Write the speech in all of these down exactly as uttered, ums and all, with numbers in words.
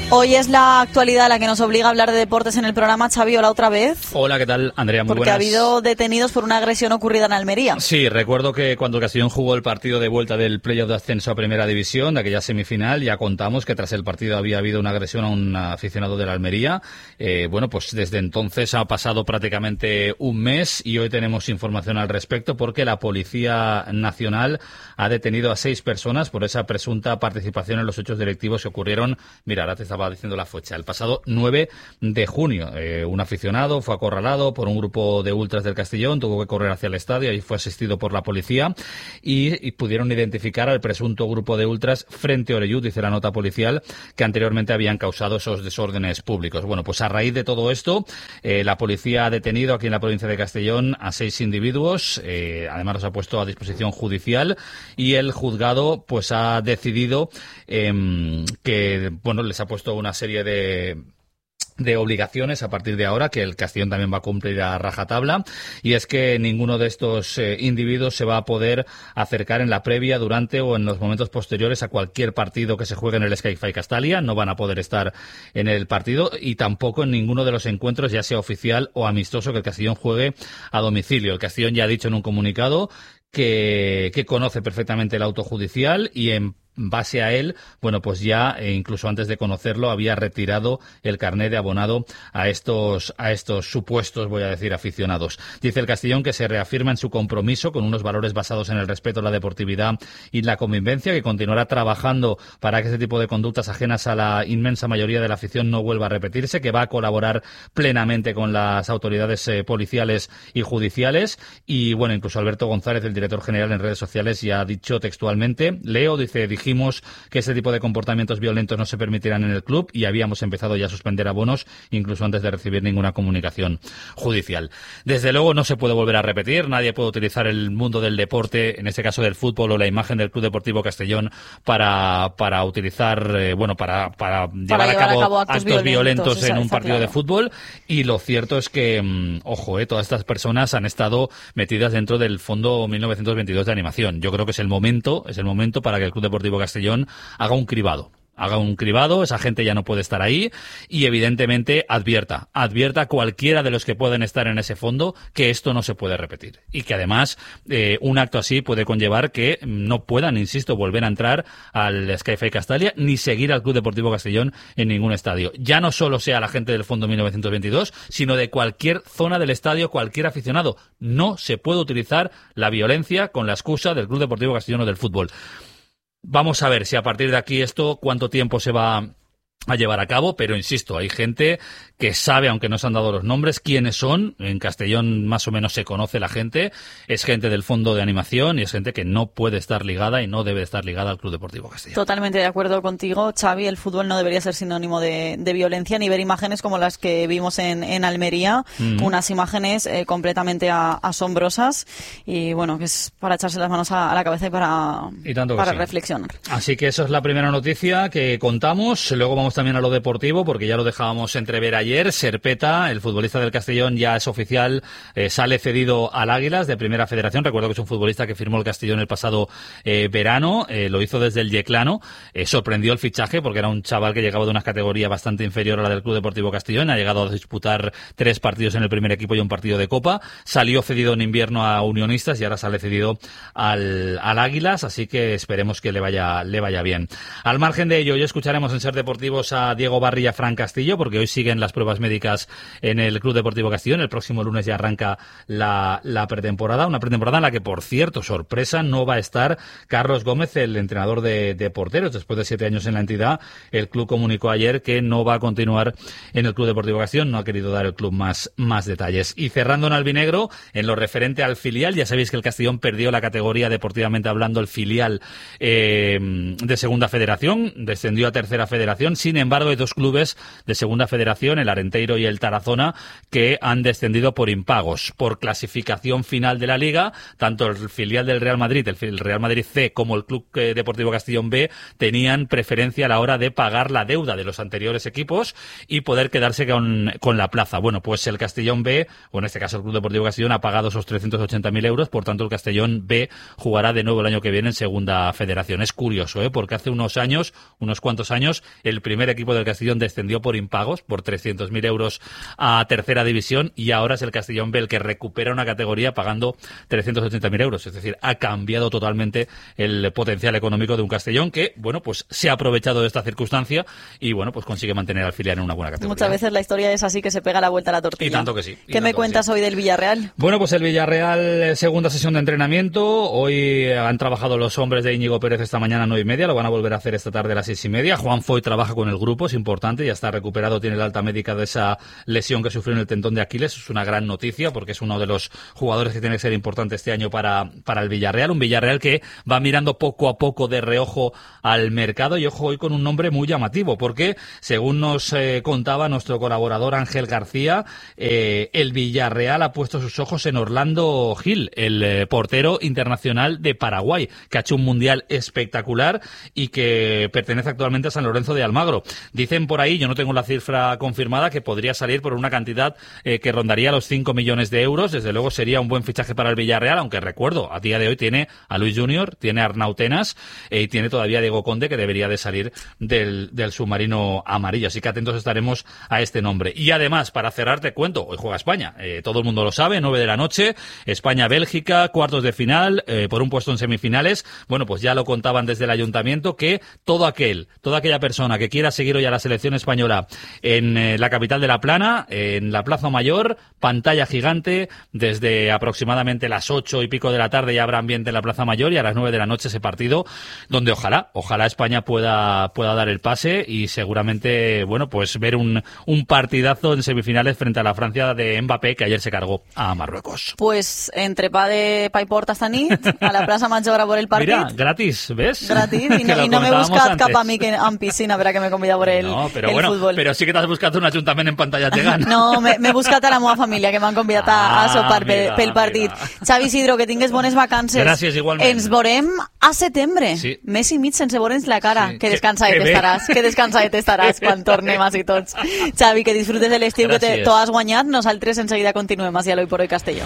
Hoy es la actualidad la que nos obliga a hablar de deportes en el programa. Xavi, hola otra vez. Hola, ¿qué tal, Andrea? Muy Porque buenas. ha habido detenidos por una agresión ocurrida en Almería. Sí, recuerdo que cuando el Castellón jugó el partido de vuelta del playoff de ascenso a Primera División, de aquella semifinal, ya contamos que tras el partido había habido una agresión a un aficionado de la Almería. Eh, bueno, pues desde entonces ha pasado prácticamente un mes y hoy tenemos información al respecto porque la Policía Nacional ha detenido a seis personas por esa presunta participación en los hechos delictivos que ocurrieron, mira, ahora te estaba diciendo la fecha, el pasado nueve de junio. Eh, un aficionado fue acorralado por un grupo de ultras del Castellón, tuvo que correr hacia el estadio y fue asistido por la policía y, y pudieron identificar al presunto grupo de ultras frente a Orellut, dice la nota policial, que anteriormente habían causado esos desórdenes públicos. Bueno, pues a raíz de todo esto, eh, la policía ha detenido aquí en la provincia de Castellón a seis individuos, eh, además los ha puesto a disposición judicial y el juzgado pues ha decidido eh, que, bueno, les ha puesto una serie de de obligaciones a partir de ahora, que el Castellón también va a cumplir a rajatabla, y es que ninguno de estos eh, individuos se va a poder acercar en la previa, durante o en los momentos posteriores a cualquier partido que se juegue en el SkyFi Castalia. No van a poder estar en el partido y tampoco en ninguno de los encuentros, ya sea oficial o amistoso, que el Castellón juegue a domicilio. El Castellón ya ha dicho en un comunicado que, que conoce perfectamente el auto judicial y en base a él, bueno, pues ya, eh, incluso antes de conocerlo, había retirado el carné de abonado a estos, a estos supuestos, voy a decir, aficionados. Dice el Castellón que se reafirma en su compromiso con unos valores basados en el respeto, la deportividad y la convivencia, que continuará trabajando para que este tipo de conductas ajenas a la inmensa mayoría de la afición no vuelva a repetirse, que va a colaborar plenamente con las autoridades eh, policiales y judiciales. Y bueno, incluso Alberto González, el director general en redes sociales, ya ha dicho textualmente, leo, dice, dijimos que ese tipo de comportamientos violentos no se permitirán en el club y habíamos empezado ya a suspender abonos incluso antes de recibir ninguna comunicación judicial. Desde luego no se puede volver a repetir, nadie puede utilizar el mundo del deporte, en este caso del fútbol o la imagen del Club Deportivo Castellón para para utilizar, eh, bueno, para, para, para llevar, llevar a cabo, a cabo actos, actos violentos, violentos en un partido claro. de fútbol. Y lo cierto es que, mmm, ojo, eh, todas estas personas han estado metidas dentro del Fondo mil novecientos veintidós de animación. Yo creo que es el momento, es el momento para que el Club Deportivo Castellón haga un cribado. Haga un cribado, esa gente ya no puede estar ahí y evidentemente advierta, advierta a cualquiera de los que pueden estar en ese fondo que esto no se puede repetir y que además eh, un acto así puede conllevar que no puedan, insisto, volver a entrar al SkyFi Castalia ni seguir al Club Deportivo Castellón en ningún estadio. Ya no solo sea la gente del Fondo mil novecientos veintidós, sino de cualquier zona del estadio, cualquier aficionado. No se puede utilizar la violencia con la excusa del Club Deportivo Castellón o del fútbol. Vamos a ver si a partir de aquí esto, cuánto tiempo se va a llevar a cabo, pero insisto, hay gente que sabe, aunque no se han dado los nombres, quiénes son. En Castellón más o menos se conoce la gente, es gente del fondo de animación y es gente que no puede estar ligada y no debe estar ligada al Club Deportivo Castellón. Totalmente de acuerdo contigo, Xavi. El fútbol no debería ser sinónimo de, de violencia, ni ver imágenes como las que vimos en, en Almería, mm-hmm. unas imágenes eh, completamente a, asombrosas y bueno, que es para echarse las manos a, a la cabeza y para, y tanto para sí. reflexionar. Así que esa es la primera noticia que contamos. Luego vamos también a lo deportivo, porque ya lo dejábamos entrever ayer. Serpeta, el futbolista del Castellón, ya es oficial, eh, sale cedido al Águilas de Primera Federación. Recuerdo que es un futbolista que firmó el Castellón el pasado eh, verano, eh, lo hizo desde el Yeclano, eh, sorprendió el fichaje porque era un chaval que llegaba de una categoría bastante inferior a la del Club Deportivo Castellón, ha llegado a disputar tres partidos en el primer equipo y un partido de Copa, salió cedido en invierno a Unionistas y ahora sale cedido al, al Águilas, así que esperemos que le vaya, le vaya bien. Al margen de ello, hoy escucharemos en Ser Deportivos a Diego Barri y a Fran Castillo, porque hoy siguen las pruebas médicas en el Club Deportivo Castellón. El próximo lunes ya arranca la, la pretemporada, una pretemporada en la que, por cierto, sorpresa, no va a estar Carlos Gómez, el entrenador de, de porteros. Después de siete años en la entidad, el club comunicó ayer que no va a continuar en el Club Deportivo Castellón, no ha querido dar el club más, más detalles. Y cerrando en albinegro, en lo referente al filial, ya sabéis que el Castellón perdió la categoría deportivamente hablando, el filial eh, de Segunda Federación, descendió a Tercera Federación. Sin embargo, hay dos clubes de Segunda Federación, el Arenteiro y el Tarazona, que han descendido por impagos. Por clasificación final de la Liga, tanto el filial del Real Madrid, el Real Madrid C, como el Club Deportivo Castellón B, tenían preferencia a la hora de pagar la deuda de los anteriores equipos y poder quedarse con, con la plaza. Bueno, pues el Castellón B, o en este caso el Club Deportivo Castellón, ha pagado esos trescientos ochenta mil euros, por tanto el Castellón B jugará de nuevo el año que viene en Segunda Federación. Es curioso, ¿eh? Porque hace unos años, unos cuantos años, el primer primer equipo del Castellón descendió por impagos, por trescientos mil euros a tercera división, y ahora es el Castellón B el que recupera una categoría pagando trescientos ochenta mil euros. Es decir, ha cambiado totalmente el potencial económico de un Castellón que, bueno, pues se ha aprovechado de esta circunstancia y, bueno, pues consigue mantener al filial en una buena categoría. Muchas veces la historia es así, que se pega la vuelta a la tortilla. Y tanto que sí. ¿Qué me cuentas sí. hoy del Villarreal? Bueno, pues el Villarreal, segunda sesión de entrenamiento. Hoy han trabajado los hombres de Íñigo Pérez esta mañana a nueve y media, lo van a volver a hacer esta tarde a las seis y media. Juan Foy trabaja con el grupo, es importante, ya está recuperado, tiene la alta médica de esa lesión que sufrió en el tendón de Aquiles. Es una gran noticia porque es uno de los jugadores que tiene que ser importante este año para, para el Villarreal. Un Villarreal que va mirando poco a poco de reojo al mercado, y ojo hoy con un nombre muy llamativo porque, según nos eh, contaba nuestro colaborador Ángel García, eh, el Villarreal ha puesto sus ojos en Orlando Gil, el eh, portero internacional de Paraguay, que ha hecho un mundial espectacular y que pertenece actualmente a San Lorenzo de Almagro. Dicen por ahí, yo no tengo la cifra confirmada, que podría salir por una cantidad eh, que rondaría los cinco millones de euros. Desde luego sería un buen fichaje para el Villarreal, aunque recuerdo, a día de hoy tiene a Luis Junior, tiene a Arnau Tenas eh, y tiene todavía a Diego Conde, que debería de salir del, del submarino amarillo. Así que atentos estaremos a este nombre. Y además, para cerrar, te cuento, hoy juega España. Eh, todo el mundo lo sabe, nueve de la noche, España-Bélgica, cuartos de final, eh, por un puesto en semifinales. Bueno, pues ya lo contaban desde el ayuntamiento que todo aquel, toda aquella persona que quiera seguir hoy a la selección española en eh, la capital de La Plana, eh, en la Plaza Mayor, pantalla gigante, desde aproximadamente las ocho y pico de la tarde ya habrá ambiente en la Plaza Mayor, y a las nueve de la noche ese partido donde ojalá, ojalá España pueda, pueda dar el pase y seguramente, bueno, pues ver un, un partidazo en semifinales frente a la Francia de Mbappé, que ayer se cargó a Marruecos. Pues entre pa de pa i porta esta nit, a la Plaça Major a por el partido. Mira, gratis, ¿ves? Gratis, y no, y no me buscat cap a mi que en piscina para que me convida por el, no, però el bueno, futbol. Però sí que t'has buscat un ajuntament en pantalla gegant. No, m'he buscat a la meva família, que m'han convidat a, ah, a sopar mira, pel, pel partit. Mira. Xavi Isidro, que tingues bones vacances. Gràcies, igualment. Ens veurem a setembre. Sí. Mes i mig sense veure'ns la cara. Sí. Que descansadet que, que estaràs, que descansadet estaràs quan tornem així tots. Xavi, que disfrutes de l'estiu, que t'ho has guanyat. Nosaltres enseguida continuem així a l'Hoy por Hoy Castelló.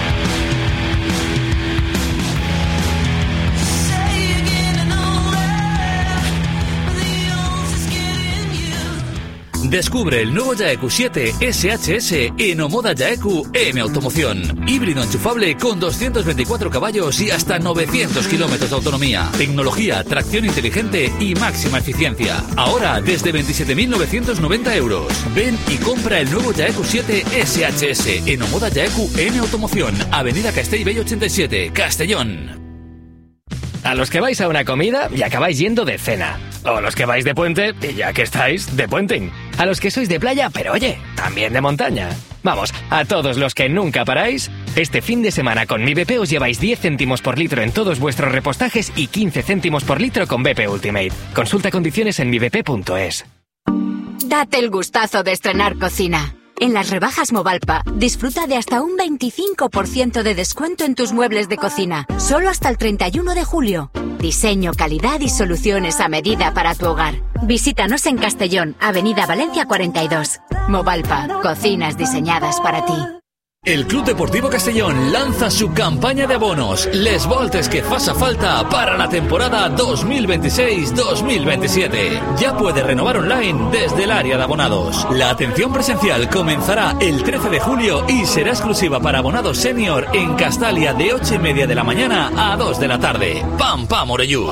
Descubre el nuevo Yaeku siete S H S en Omoda Yaeku M Automoción. Híbrido enchufable con doscientos veinticuatro caballos y hasta novecientos kilómetros de autonomía. Tecnología, tracción inteligente y máxima eficiencia. Ahora desde veintisiete mil novecientos noventa euros. Ven y compra el nuevo Yaeku siete S H S en Omoda Yaeku M Automoción. Avenida Castellbell ochenta y siete, Castellón. A los que vais a una comida y acabáis yendo de cena. O los que vais de puente y ya que estáis, de puenting. A los que sois de playa, pero oye, también de montaña. Vamos, a todos los que nunca paráis, este fin de semana con Mi B P os lleváis diez céntimos por litro en todos vuestros repostajes y quince céntimos por litro con B P Ultimate. Consulta condiciones en mi b p punto es. Date el gustazo de estrenar cocina. En las rebajas Movalpa, disfruta de hasta un veinticinco por ciento de descuento en tus muebles de cocina, solo hasta el treinta y uno de julio. Diseño, calidad y soluciones a medida para tu hogar. Visítanos en Castellón, Avenida Valencia cuarenta y dos. Movalpa, cocinas diseñadas para ti. El Club Deportivo Castellón lanza su campaña de abonos Les voltes que faça falta para la temporada dos mil veintiséis dos mil veintisiete. Ya puedes renovar online desde el área de abonados. La atención presencial comenzará el trece de julio y será exclusiva para abonados senior en Castalia de ocho y media de la mañana a dos de la tarde. Pam, pam, Orellut.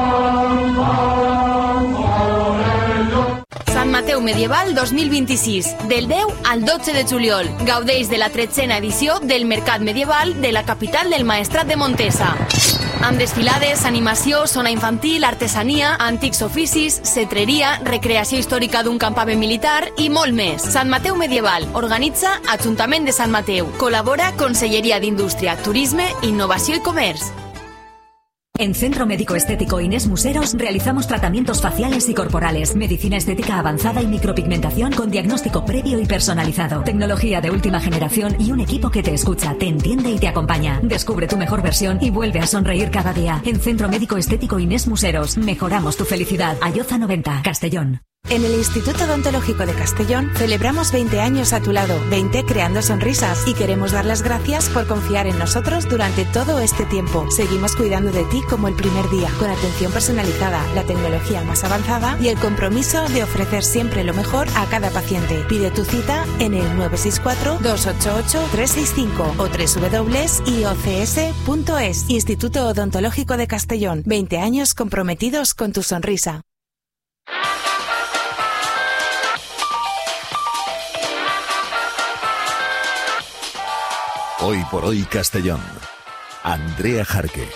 Sant Mateu Medieval dos mil vint-i-sis, del deu al dotze de juliol. Gaudeix de la tretzena edició del Mercat Medieval de la capital del Maestrat de Montesa. Amb desfilades, animació, zona infantil, artesania, antics oficis, cetreria, recreació històrica d'un campament militar i molt més. Sant Mateu Medieval organitza Ajuntament de Sant Mateu. Col·labora Conselleria d'Indústria, Turisme, Innovació i Comerç. En Centro Médico Estético Inés Museros realizamos tratamientos faciales y corporales, medicina estética avanzada y micropigmentación con diagnóstico previo y personalizado, tecnología de última generación y un equipo que te escucha, te entiende y te acompaña. Descubre tu mejor versión y vuelve a sonreír cada día. En Centro Médico Estético Inés Museros mejoramos tu felicidad. Ayoza noventa, Castellón. En el Instituto Odontológico de Castellón celebramos veinte años a tu lado, veinte creando sonrisas, y queremos dar las gracias por confiar en nosotros durante todo este tiempo. Seguimos cuidando de ti como el primer día, con atención personalizada, la tecnología más avanzada y el compromiso de ofrecer siempre lo mejor a cada paciente. Pide tu cita en el nueve seis cuatro, dos ocho ocho, tres seis cinco o doble u doble u doble u punto i o c s punto es. Instituto Odontológico de Castellón, veinte años comprometidos con tu sonrisa. Hoy por hoy Castellón. Andrea Jarque.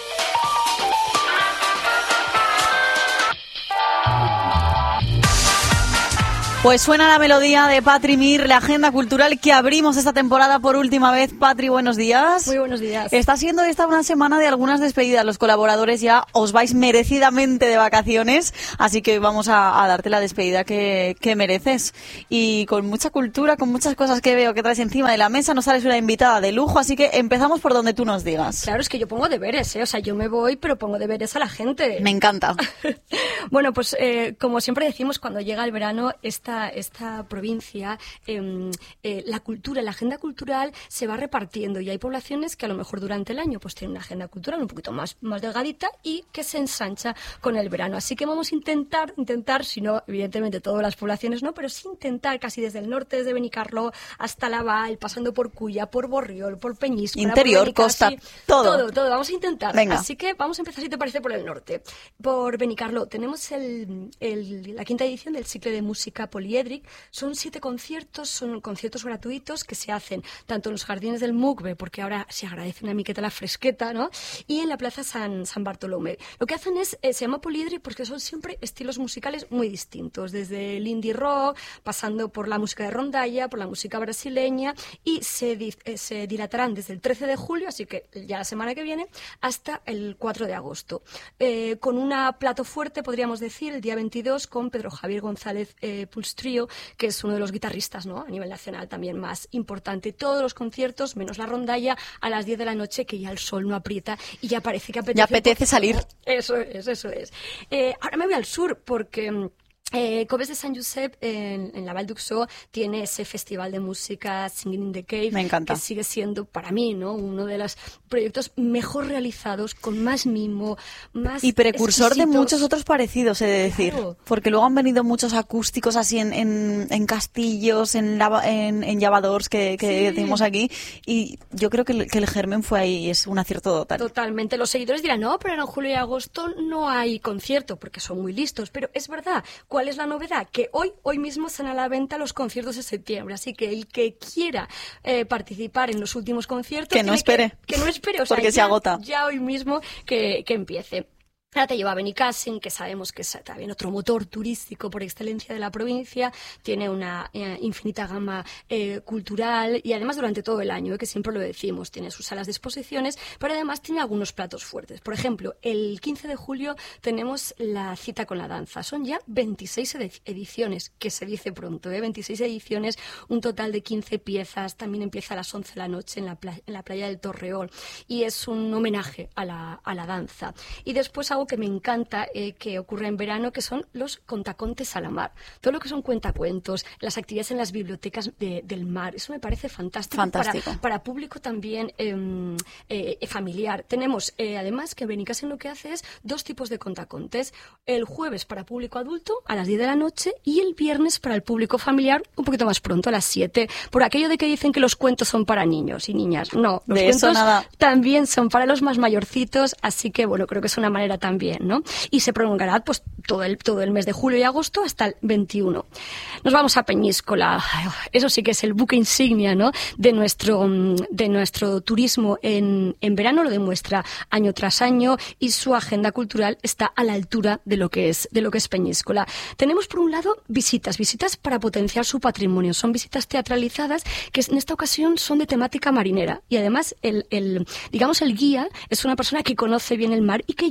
Pues suena la melodía de Patri Mir, la agenda cultural que abrimos esta temporada por última vez. Patri, buenos días. Muy buenos días. Está siendo esta una semana de algunas despedidas. Los colaboradores ya os vais merecidamente de vacaciones, así que vamos a, a darte la despedida que, que mereces. Y con mucha cultura, con muchas cosas que veo que traes encima de la mesa, nos sales una invitada de lujo, así que empezamos por donde tú nos digas. Claro, es que yo pongo deberes, ¿eh? O sea, yo me voy, pero pongo deberes a la gente. Me encanta. Bueno, pues eh, como siempre decimos, cuando llega el verano, esta, esta provincia, eh, eh, la cultura, la agenda cultural se va repartiendo, y hay poblaciones que a lo mejor durante el año pues tienen una agenda cultural un poquito más, más delgadita y que se ensancha con el verano. Así que vamos a intentar, intentar, si no, evidentemente todas las poblaciones no, pero sí intentar casi desde el norte, desde Benicarló hasta Laval, pasando por Culla, por Borriol, por Peñíscola, interior, por costa, todo. Todo, todo, vamos a intentar. Venga. Así que vamos a empezar, si te parece, por el norte. Por Benicarló tenemos el, el, la quinta edición del ciclo de música Poliedric. Son siete conciertos, son conciertos gratuitos que se hacen tanto en los jardines del Mugbe, porque ahora se agradece una miqueta la fresqueta, ¿no? Y en la plaza San, San Bartolomé. Lo que hacen es, eh, se llama Poliedric porque son siempre estilos musicales muy distintos, desde el indie rock, pasando por la música de rondalla, por la música brasileña, y se, eh, se dilatarán desde el trece de julio, así que ya la semana que viene, hasta el cuatro de agosto. Eh, con una plato fuerte, podríamos decir, el día veintidós, con Pedro Javier González eh, Pulse Trio, que es uno de los guitarristas, ¿no?, a nivel nacional también más importante. Todos los conciertos, menos la rondalla, a las diez de la noche, que ya el sol no aprieta y ya parece que apetece, ya apetece salir. Eso es, eso es. Eh, ahora me voy al sur porque... Eh, Coves de Sant Josep en, en la Val d'Uxó tiene ese festival de música Singing in the Cave. Me encanta. Que sigue siendo para mí, ¿no?, uno de los proyectos mejor realizados, con más mimo, más y precursor exquisitos. De muchos otros parecidos, he de decir, claro. Porque luego han venido muchos acústicos así en, en, en castillos, en, lava, en, en llavadors que, que sí. Tenemos aquí, y yo creo que el, que el germen fue ahí y es un acierto total. Totalmente. Los seguidores dirán, no, pero en julio y agosto no hay concierto, porque son muy listos, pero es verdad. ¿Cuál es la novedad? Que hoy, hoy mismo están a la venta los conciertos de septiembre, así que el que quiera eh, participar en los últimos conciertos... Que no espere. Que, que no espere, o sea, porque ya, se agota. Ya hoy mismo que, que empiece. Ahora te lleva a Benicàssim, que sabemos que es también otro motor turístico por excelencia de la provincia, tiene una eh, infinita gama eh, cultural y además durante todo el año, eh, que siempre lo decimos, tiene sus salas de exposiciones, pero además tiene algunos platos fuertes. Por ejemplo, el quince de julio tenemos la cita con la danza. Son ya veintiséis ediciones, que se dice pronto, ¿eh? veintiséis ediciones, un total de quince piezas. También empieza a las once de la noche en la, playa, en la playa del Torreón y es un homenaje a la, a la danza. Y después algo que me encanta eh, que ocurre en verano, que son los contacontes a la mar. Todo lo que son cuentacuentos, las actividades en las bibliotecas de, del mar, eso me parece fantástico. Fantástico. Para, para público también eh, eh, familiar. Tenemos, eh, además, que Benicàssim lo que hace es dos tipos de contacontes. El jueves para público adulto, a las diez de la noche, y el viernes para el público familiar, un poquito más pronto, a las siete. Por aquello de que dicen que los cuentos son para niños y niñas. No, los de cuentos eso nada. También son para los más mayorcitos, así que, bueno, creo que es una manera también También, ¿no? Y se prolongará pues todo el, todo el mes de julio y agosto hasta el veintiuno. Nos vamos a Peñíscola. Eso sí que es el buque insignia, ¿no?, de nuestro, de nuestro turismo en, en verano. Lo demuestra año tras año y su agenda cultural está a la altura de lo que es, de lo que es Peñíscola. Tenemos por un lado visitas, visitas para potenciar su patrimonio. Son visitas teatralizadas que en esta ocasión son de temática marinera y además el, el, digamos el guía es una persona que conoce bien el mar y que lleva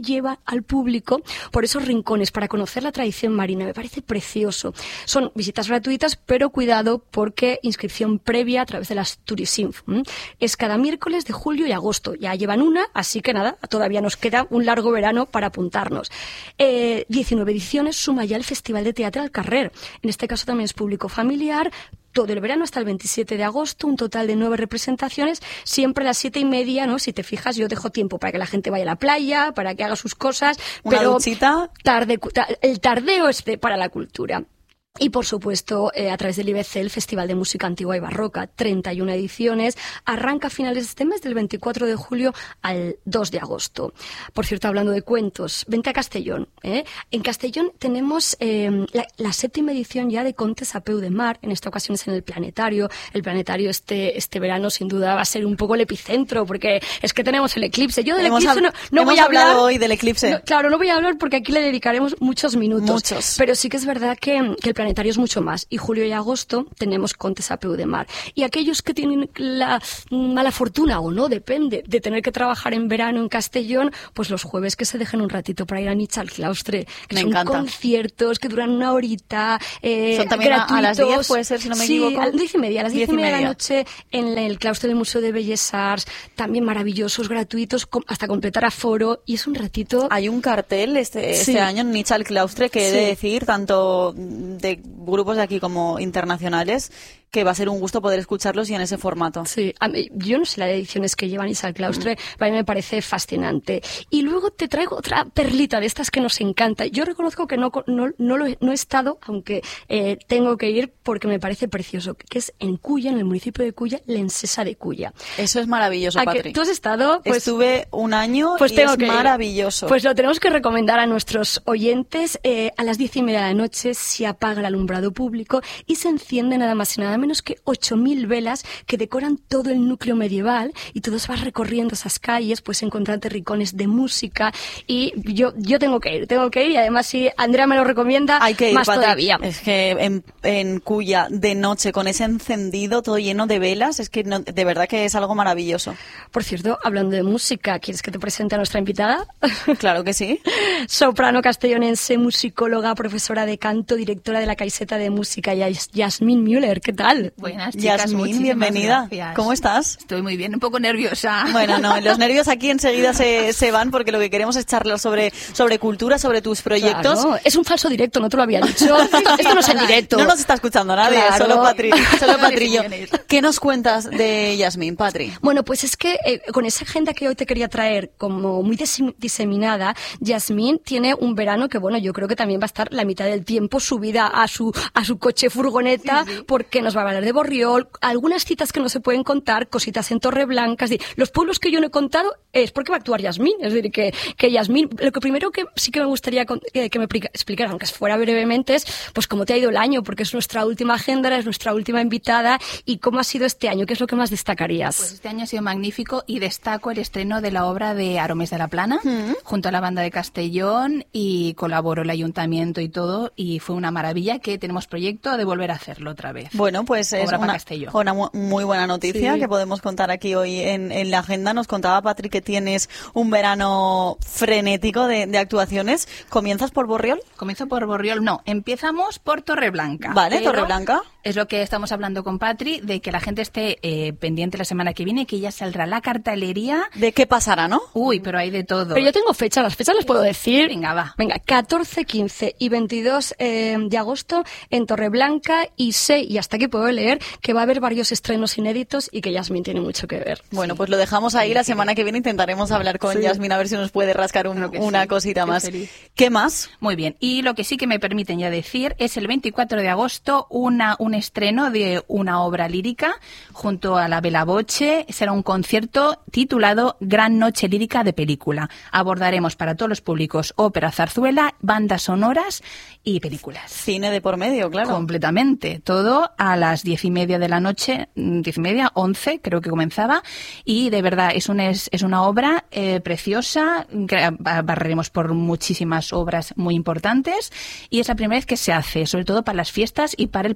al público por esos rincones para conocer la tradición marina. Me parece precioso. Son visitas gratuitas, pero cuidado porque inscripción previa a través de las Turisinf. ¿Mm? Es cada miércoles de julio y agosto. Ya llevan una, así que nada, todavía nos queda un largo verano para apuntarnos. Eh, diecinueve ediciones suma ya el Festival de Teatro al Carrer. En este caso también es público familiar. Todo el verano hasta el veintisiete de agosto, un total de nueve representaciones, siempre a las siete y media, ¿no? Si te fijas, yo dejo tiempo para que la gente vaya a la playa, para que haga sus cosas. Una pero duchita. Tarde, el tardeo es de, para la cultura. Y, por supuesto, eh, a través del I B C, el Festival de Música Antigua y Barroca, treinta y una ediciones, arranca a finales de este mes, del veinticuatro de julio al dos de agosto. Por cierto, hablando de cuentos, vente a Castellón. ¿eh? En Castellón tenemos eh, la, la séptima edición ya de Contes a Peu de Mar, en esta ocasión es en el Planetario. El Planetario este este verano, sin duda, va a ser un poco el epicentro, porque es que tenemos el eclipse. Yo del hemos eclipse no, no hemos voy a hablar. hablado hoy del eclipse. No, claro, no voy a hablar porque aquí le dedicaremos muchos minutos. Muchos. Pero sí que es verdad que, que el Planetario es mucho más. Y julio y agosto tenemos Contes a Peu de Mar. Y aquellos que tienen la mala fortuna, o no, depende, de tener que trabajar en verano en Castellón, pues los jueves que se dejen un ratito para ir a Nietzsche al claustre. Que Me son encanta. conciertos que duran una horita, eh, Son también a- gratuitos. a las diez, puede ser, si no me sí, equivoco. a las diez y media. A las diez Diez y y media de la media. noche en el claustro del Museo de Belles Arts. También maravillosos, gratuitos, com- hasta completar aforo. Y es un ratito... Hay un cartel este, Sí. este año en Nietzsche al Claustre que he de Sí. decir, tanto de grupos de aquí como internacionales, que va a ser un gusto poder escucharlos y en ese formato. Sí, a mí- yo no sé las ediciones que llevan Isa al Claustre, para mí me parece fascinante. Y luego te traigo otra perlita de estas que nos encanta. Yo reconozco que no, no, no, lo he, no he estado, aunque eh, tengo que ir porque me parece precioso, que es en Cuya, en el municipio de Cuya, la Ensesa de Cuya. Eso es maravilloso, ¿A que Patri. ¿Tú has estado? Pues, Estuve un año pues y tengo es que ir. maravilloso. Pues lo tenemos que recomendar a nuestros oyentes. Eh, a las diez y media de la noche se apaga el alumbrado público y se enciende nada más y nada menos que ocho mil velas que decoran todo el núcleo medieval, y todos vas recorriendo esas calles, pues encontrarte rincones de música. Y yo yo tengo que ir, tengo que ir, y además si Andrea me lo recomienda, Hay que ir, más Patri. todavía. Es que en, en Cuya, de noche, con ese encendido todo lleno de velas, es que no- de verdad que es algo maravilloso. Por cierto, hablando de música, ¿quieres que te presente a nuestra invitada? Claro que sí. Soprano castellonense, musicóloga, profesora de canto, directora de la Caixa de Música, Yas- Yasmín Müller. ¿Qué tal? Buenas, chicas, Yasmín, muchísimas bienvenida. gracias. ¿Cómo estás? Estoy muy bien, un poco nerviosa. Bueno, no, los nervios aquí enseguida se, se van, porque lo que queremos es charlar sobre, sobre cultura, sobre tus proyectos. Claro, es un falso directo, no te lo había dicho. Esto no es en directo. No nos está escuchando nadie, Claro. solo Patri, solo Solo Patri y yo. decisiones. ¿Qué nos cuentas de Yasmín, Patri? Bueno, pues es que eh, con esa agenda que hoy te quería traer como muy disi- diseminada, Yasmín tiene un verano que, bueno, yo creo que también va a estar la mitad del tiempo subida a su a su coche furgoneta, sí, sí. porque nos va a hablar de Borriol, algunas citas que no se pueden contar, cositas en Torreblanca. Es decir, los pueblos que yo no he contado es porque va a actuar Yasmín. Es decir, que, que Yasmín, lo que primero que sí que me gustaría con, eh, que me explicara, aunque fuera brevemente, es pues cómo te ha ido el año, porque es nuestra última agenda, es nuestra última invitada, y cómo ha sido este año, qué es lo que más destacarías. Pues este año ha sido magnífico y destaco el estreno de la obra de Aromes de la Plana, ¿Mm? junto a la banda de Castellón, y colaboró el ayuntamiento y todo, y fue una maravilla, que tenemos proyecto de volver a hacerlo otra vez. Bueno, pues es obra una, una muy buena noticia sí. que podemos contar aquí hoy en, en la agenda. Nos contaba Patri que tienes un verano frenético de, de actuaciones. ¿Comienzas por Borriol? Comienzo por Borriol, no, empezamos por Torreblanca. Vale, Torreblanca. Es lo que estamos hablando con Patri, de que la gente esté eh, pendiente la semana que viene, que ya saldrá la cartelería. ¿De qué pasará, no? Uy, pero hay de todo. Pero yo tengo fechas, las fechas las puedo decir. Venga, va. Venga, catorce, quince y veintidós eh, de agosto en Torreblanca, y sé, y hasta aquí puedo leer, que va a haber varios estrenos inéditos y que Yasmín tiene mucho que ver. Bueno, sí. pues lo dejamos ahí. La semana que viene intentaremos hablar con sí. Yasmín a ver si nos puede rascar un, una sí. cosita Qué más. Feliz. ¿Qué más? Muy bien. Y lo que sí que me permiten ya decir es el veinticuatro de agosto una, un estreno de una obra lírica junto a la Bella Voce. Será un concierto titulado Gran Noche Lírica de Película. Abordaremos para todos los públicos ópera, zarzuela, bandas sonoras y películas. Cine de por medio, claro. Completamente. Todo a las diez y media de la noche, diez y media, once creo que comenzaba. Y de verdad es, un, es, es una obra eh, preciosa. Barreremos por muchísimas obras muy importantes. Y es la primera vez que se hace, sobre todo para las fiestas y para el patrón de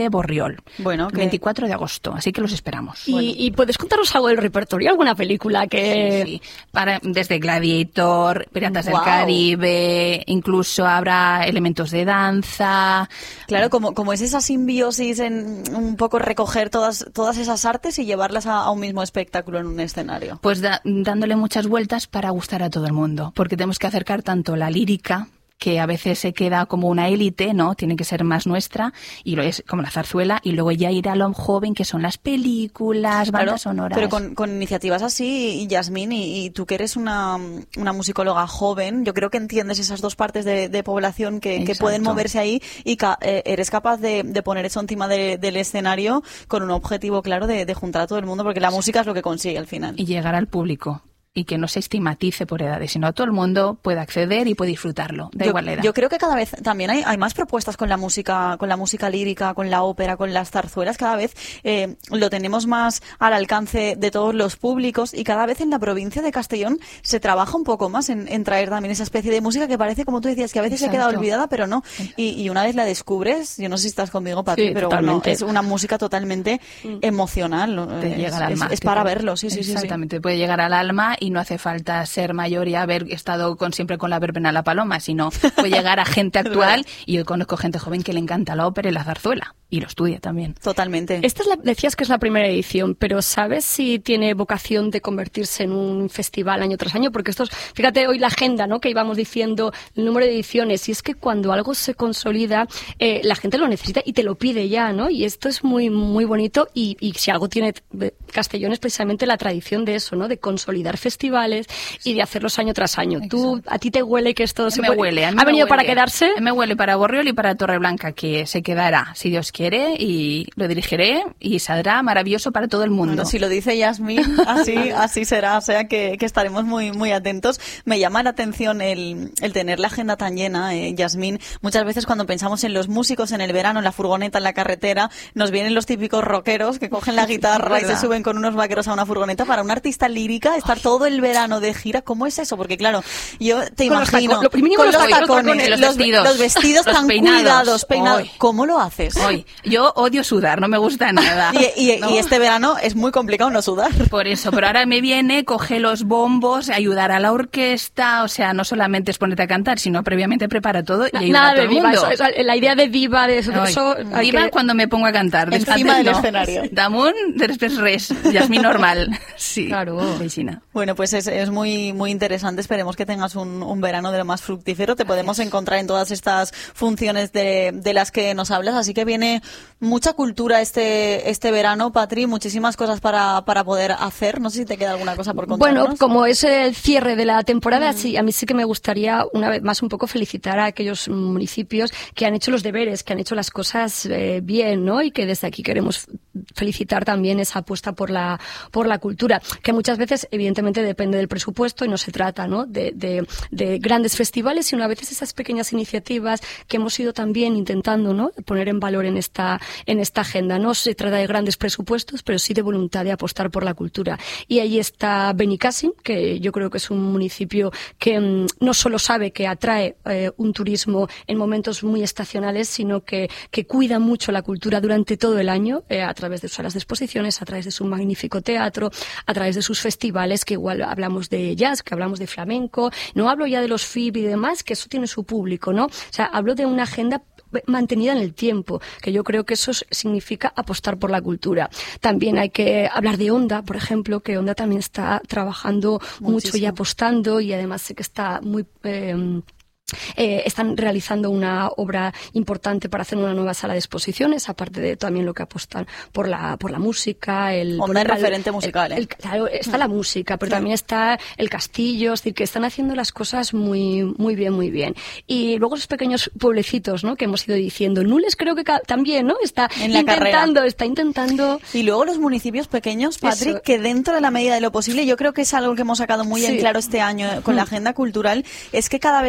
de Borriol. Bueno, el veinticuatro de agosto, así que los esperamos. ¿Y, bueno. ¿Y puedes contarnos algo del repertorio? ¿Alguna película que...? Sí, sí. Para, desde Gladiator, Piratas Wow. del Caribe, incluso habrá elementos de danza. Claro, como, como es esa simbiosis en un poco recoger todas, todas esas artes y llevarlas a, a un mismo espectáculo en un escenario. Pues da, dándole muchas vueltas para gustar a todo el mundo, porque tenemos que acercar tanto la lírica, que a veces se queda como una élite, ¿no? Tiene que ser más nuestra, y lo es como la zarzuela, y luego ya ir a lo joven, que son las películas, bandas Claro, sonoras. pero con, con iniciativas así, y Yasmín, y, y tú que eres una, una musicóloga joven, yo creo que entiendes esas dos partes de, de población que, que pueden moverse ahí, y ca, eh, eres capaz de, de poner eso encima de, del escenario con un objetivo claro de, de juntar a todo el mundo, porque la música es lo que consigue al final. Y llegar al público. Y que no se estigmatice por edades, sino todo el mundo puede acceder y puede disfrutarlo, da yo, igual la edad. Yo creo que cada vez también hay, hay más propuestas con la música, con la música lírica, con la ópera, con las zarzuelas. Cada vez eh, lo tenemos más al alcance de todos los públicos, y cada vez en la provincia de Castellón se trabaja un poco más en, en traer también esa especie de música que parece, como tú decías, que a veces Exacto. se queda olvidada, pero no. Y, y una vez la descubres, yo no sé si estás conmigo, Patri, Sí, pero bueno, totalmente. es una música totalmente emocional. Te es, llega al alma. Es, es te para puede- verlo, sí, sí, sí, sí. Exactamente, puede llegar al alma, y no hace falta ser mayor y haber estado con siempre con la verbena a la paloma, sino puede llegar a gente actual, y yo conozco gente joven que le encanta la ópera y la zarzuela, y lo estudia también. Totalmente. Esta es la, decías que es la primera edición, pero ¿sabes si tiene vocación de convertirse en un festival año tras año? Porque esto es, fíjate hoy la agenda, ¿no? Que íbamos diciendo, el número de ediciones, y es que cuando algo se consolida, eh, la gente lo necesita y te lo pide ya, ¿no? Y esto es muy, muy bonito, y, y si algo tiene Castellón es precisamente la tradición de eso, ¿no? De consolidar festivales y de hacerlos año tras año. ¿Tú, a ti te huele que esto se me puede- huele, a mí ha me venido huele. para quedarse? Me huele para Borriol y para Torreblanca, que se quedará, si Dios quiere, y lo dirigiré, y saldrá maravilloso para todo el mundo. Bueno, si lo dice Yasmín, así, así será, o sea que, que estaremos muy, muy atentos. Me llama la atención el, el tener la agenda tan llena, eh, Yasmín. Muchas veces cuando pensamos en los músicos en el verano, en la furgoneta, en la carretera, nos vienen los típicos rockeros que cogen la guitarra y se suben con unos vaqueros a una furgoneta. Para una artista lírica, estar todo el verano de gira, ¿cómo es eso? Porque claro, yo te Con los imagino, taco- lo mínimo con los los tacones, tacones, los los, vestidos, los vestidos los tan peinados. cuidados, peinados. Hoy. ¿Cómo lo haces? Hoy, yo odio sudar, no me gusta nada. Y, y- ¿no? y este verano es muy complicado no sudar. Por eso, pero ahora me viene, coge los bombos, ayudar a la orquesta, o sea, no solamente es ponerte a cantar, sino previamente prepara todo y ayuda Nada a todo de el diva, mundo. eso- eso- la idea de diva, de eso, Ay, eso hay diva que- cuando me pongo a cantar. Encima Después del no. escenario. Damunt, després res. Yasmín normal. Sí, Claro. Vecina. Bueno, pues es, es muy muy interesante. Esperemos que tengas un, un verano de lo más fructífero. Te podemos encontrar en todas estas funciones de, de las que nos hablas. Así que viene mucha cultura este este verano, Patri. Muchísimas cosas para, para poder hacer. No sé si te queda alguna cosa por contarnos. Bueno, como es el cierre de la temporada, sí, a mí sí que me gustaría una vez más un poco felicitar a aquellos municipios que han hecho los deberes, que han hecho las cosas eh, bien, ¿no? Y que desde aquí queremos felicitar también esa apuesta por la por la cultura, que muchas veces evidentemente depende del presupuesto y no se trata, ¿no? de, de, de grandes festivales, sino a veces esas pequeñas iniciativas que hemos ido también intentando, ¿no? Poner en valor en esta en esta agenda. No se trata de grandes presupuestos, pero sí de voluntad de apostar por la cultura. Y ahí está Benicàssim, que yo creo que es un municipio que mmm, no solo sabe que atrae eh, un turismo en momentos muy estacionales, sino que, que cuida mucho la cultura durante todo el año, eh, a través de sus salas de exposiciones, a través de su magnífico teatro, a través de sus festivales, que igual hablamos de jazz, que hablamos de flamenco, no hablo ya de los F I B y demás, que eso tiene su público, ¿no? O sea, hablo de una agenda mantenida en el tiempo, que yo creo que eso significa apostar por la cultura. También hay que hablar de Onda, por ejemplo, que Onda también está trabajando Muchísimo. mucho y apostando, y además sé que está muy... Eh, Eh, están realizando una obra importante para hacer una nueva sala de exposiciones, aparte de también lo que apostan por la por la música, el Onda es el, referente musical, el, ¿eh? el, claro, está la música, pero claro. también está el castillo, es decir, que están haciendo las cosas muy muy bien, muy bien. Y luego los pequeños pueblecitos, ¿no? Que hemos ido diciendo. Nules creo que también, ¿no? Está en la intentando, carrera. está intentando. Y luego los municipios pequeños, Patrick, que dentro de la medida de lo posible, yo creo que es algo que hemos sacado muy sí. en claro este año con mm. la agenda cultural, es que cada vez en, en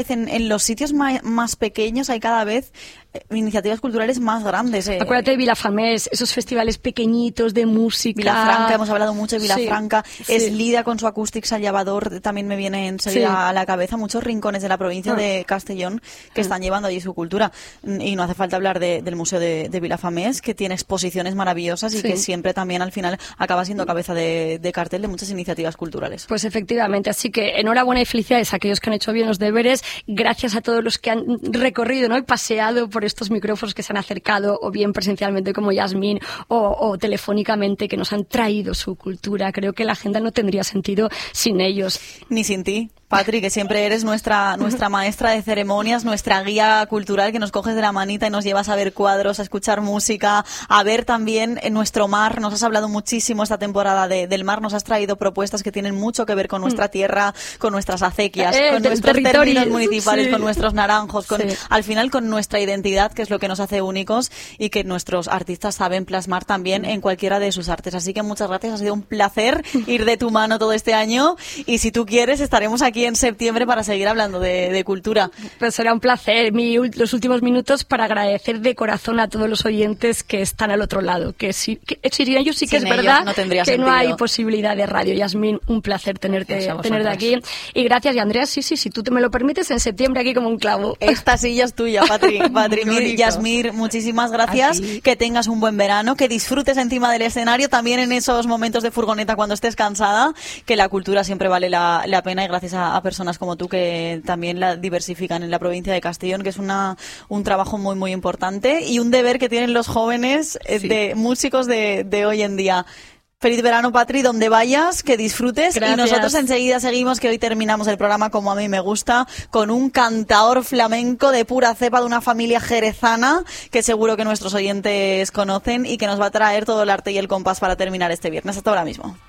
en los sitios ma- más pequeños hay cada vez iniciativas culturales más grandes. Eh. Acuérdate de Vilafamés, esos festivales pequeñitos de música. Vilafranca, hemos hablado mucho de Vilafranca. Sí, sí. Eslida con su Acústic Sallavador también me viene enseguida Sí. a la cabeza. Muchos rincones de la provincia Ah. de Castellón que Ah. están llevando allí su cultura. Y no hace falta hablar de, del Museo de, de Vilafamés, que tiene exposiciones maravillosas y Sí. que siempre también al final acaba siendo cabeza de, de cartel de muchas iniciativas culturales. Pues efectivamente, así que enhorabuena y felicidades a aquellos que han hecho bien los deberes. Gracias a todos los que han recorrido, ¿no?, y paseado por estos micrófonos, que se han acercado, o bien presencialmente como Yasmín, o, o telefónicamente, que nos han traído su cultura. Creo que la agenda no tendría sentido sin ellos. Ni sin ti, Patri, que siempre eres nuestra nuestra maestra de ceremonias, nuestra guía cultural, que nos coges de la manita y nos llevas a ver cuadros, a escuchar música, a ver también en nuestro mar. Nos has hablado muchísimo esta temporada de, del mar, nos has traído propuestas que tienen mucho que ver con nuestra tierra, con nuestras acequias, Eh, con del nuestros territorio. términos municipales, Sí. con nuestros naranjos, con, Sí. al final con nuestra identidad, que es lo que nos hace únicos y que nuestros artistas saben plasmar también en cualquiera de sus artes. Así que muchas gracias, ha sido un placer ir de tu mano todo este año y si tú quieres estaremos aquí en septiembre para seguir hablando de, de cultura. Pues será un placer. Mi, los últimos minutos para agradecer de corazón a todos los oyentes que están al otro lado. Que si, que, sin ellos sí que Sin es ellos verdad no tendría que sentido. no hay posibilidad de radio. Yasmín, un placer tenerte, Gracias a tenerte aquí. Y gracias, y Andrea, sí, sí, si tú te me lo permites, en septiembre aquí como un clavo. Esta silla es tuya, Patri. Patri, Qué Mir, bonito. Yasmir, muchísimas gracias. Que tengas un buen verano, que disfrutes encima del escenario, también en esos momentos de furgoneta cuando estés cansada, que la cultura siempre vale la, la pena y gracias a, a personas como tú que también la diversifican en la provincia de Castellón, que es una un trabajo muy, muy importante y un deber que tienen los jóvenes eh, Sí. de músicos de, de hoy en día. Feliz verano, Patri, donde vayas, que disfrutes. Gracias. Y nosotros enseguida seguimos, que hoy terminamos el programa como a mí me gusta, con un cantaor flamenco de pura cepa de una familia jerezana que seguro que nuestros oyentes conocen y que nos va a traer todo el arte y el compás para terminar este viernes. Hasta ahora mismo.